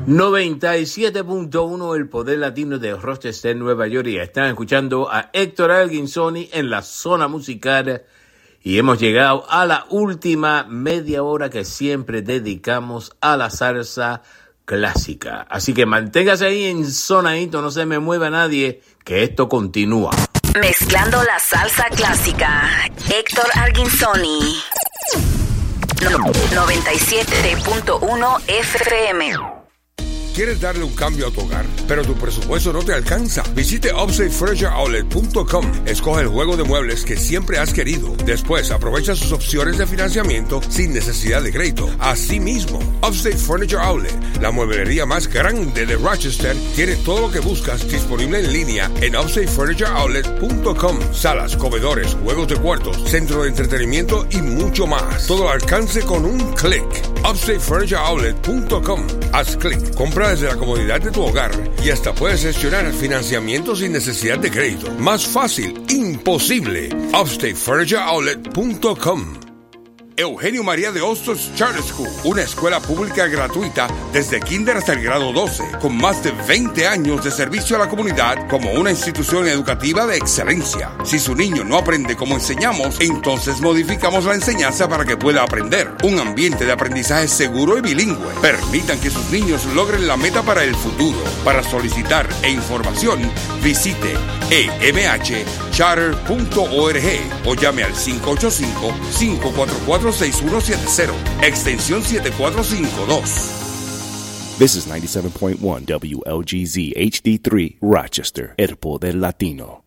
97.1 El Poder Latino de Rochester, Nueva York. Y están escuchando a Héctor Alguinsoni en la zona musical. Y hemos llegado a la última media hora que siempre dedicamos a la salsa clásica. Así que manténgase ahí en zonadito, no se me mueva nadie, que esto continúa. Mezclando la salsa clásica, Héctor Alguinsoni. 97.1 FM. ¿Quieres darle un cambio a tu hogar, pero tu presupuesto no te alcanza? Visite UpstateFurnitureOutlet.com. Escoge el juego de muebles que siempre has querido. Después, aprovecha sus opciones de financiamiento sin necesidad de crédito. Asimismo, Upstate Furniture Outlet, la mueblería más grande de Rochester, tiene todo lo que buscas disponible en línea en UpstateFurnitureOutlet.com. Salas, comedores, juegos de cuartos, centro de entretenimiento y mucho más. Todo al alcance con un clic. UpstateFurnitureOutlet.com. Haz clic, compra desde la comodidad de tu hogar y hasta puedes gestionar financiamiento sin necesidad de crédito. Más fácil, imposible. UpstateFurnitureOutlet.com. Eugenio María de Hostos Charter School, una escuela pública gratuita desde kinder hasta el grado 12, con más de 20 años de servicio a la comunidad como una institución educativa de excelencia. Si su niño no aprende como enseñamos, entonces modificamos la enseñanza para que pueda aprender. Un ambiente de aprendizaje seguro y bilingüe. Permitan que sus niños logren la meta para el futuro. Para solicitar información, visite emhcharter.org o llame al 585-544-6170, extensión 7452. This is 97.1 WLGZ HD3, Rochester, El Poder Latino.